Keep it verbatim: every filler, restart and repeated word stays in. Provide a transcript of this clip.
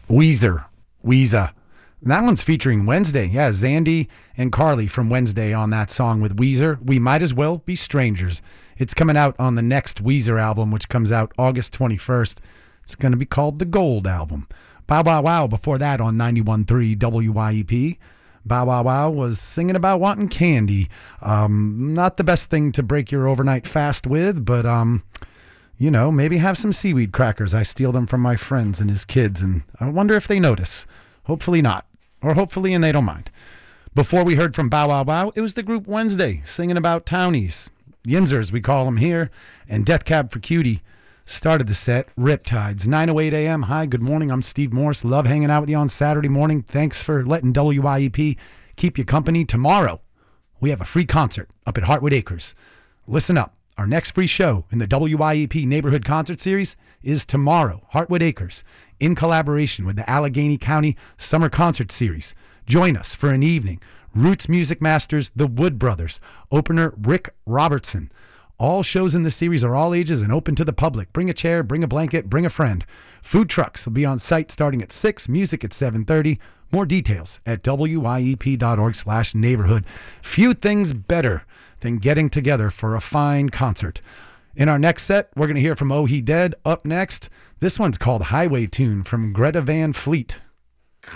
Weezer. Weezer. That one's featuring Wednesday. Yeah, Zandy and Carly from Wednesday on that song with Weezer. We Might As Well Be Strangers. It's coming out on the next Weezer album, which comes out August twenty-first. It's going to be called the Gold Album. Bow Wow Wow before that on ninety-one point three W Y E P. Bow Wow Wow was singing about wanting candy. Um, not the best thing to break your overnight fast with, but, um, you know, maybe have some seaweed crackers. I steal them from my friends and his kids, and I wonder if they notice. Hopefully not. Or hopefully, and they don't mind. Before we heard from Bow Wow Wow, it was the group Wednesday singing about townies. Yinzers, we call them here. And Death Cab for Cutie started the set. Riptides, nine oh eight a.m. Hi, good morning. I'm Steve Morse. Love hanging out with you on Saturday morning. Thanks for letting W Y E P keep you company. Tomorrow, we have a free concert up at Heartwood Acres. Listen up. Our next free show in the W Y E P Neighborhood Concert Series is tomorrow, Heartwood Acres, in collaboration with the Allegheny County Summer Concert Series. Join us for an evening. Roots Music Masters, the Wood Brothers, opener Rick Robertson. All shows in the series are all ages and open to the public. Bring a chair, bring a blanket, bring a friend. Food trucks will be on site starting at six, music at seven thirty. More details at W Y E P dot org slash neighborhood. Few things better than getting together for a fine concert. In our next set, we're going to hear from Oh He Dead. Up next, this one's called Highway Tune from Greta Van Fleet.